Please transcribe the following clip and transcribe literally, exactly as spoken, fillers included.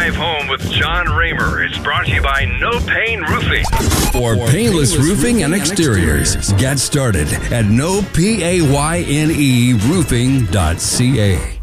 Drive Home with John Raymer is brought to you by No Pain Roofing. For painless roofing and exteriors, get started at no payne roofing dot c a.